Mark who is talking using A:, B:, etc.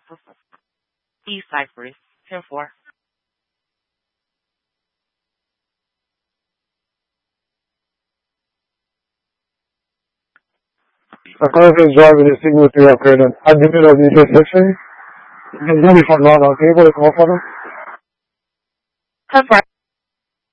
A: E-Cypress, 10-4.
B: A current driver is signal to upgrade an admin of the intersection. It's ready for non-on table, it's more for them.
A: 10-4.